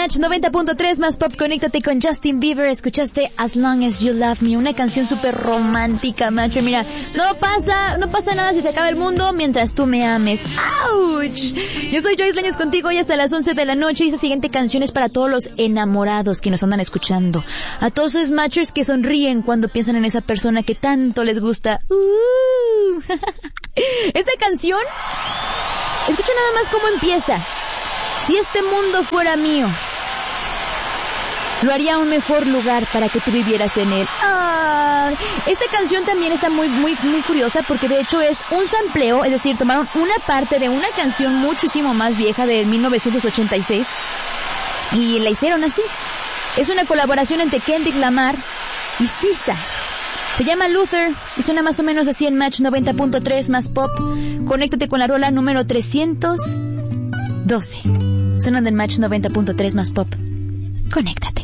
Match 90.3 más pop. Conéctate con Justin Bieber. Escuchaste As Long As You Love Me, una canción súper romántica, macho. Mira, no pasa nada si se acaba el mundo mientras tú me ames. ¡Auch! Yo soy Joyce Leños contigo hoy hasta las 11 de la noche. Y esta siguiente canción es para todos los enamorados que nos andan escuchando. A todos esos machos que sonríen cuando piensan en esa persona que tanto les gusta. Esta canción, escucha nada más cómo empieza. Si este mundo fuera mío, lo haría un mejor lugar para que tú vivieras en él. Esta canción también está muy curiosa porque de hecho es un sampleo, es decir, tomaron una parte de una canción muchísimo más vieja de 1986 y la hicieron así. Es una colaboración entre Kendrick Lamar y SZA. Se llama Luther y suena más o menos así en Match 90.3 más pop. Conéctate con la rola número 312. Sonando en Match 90.3 más pop. Conéctate.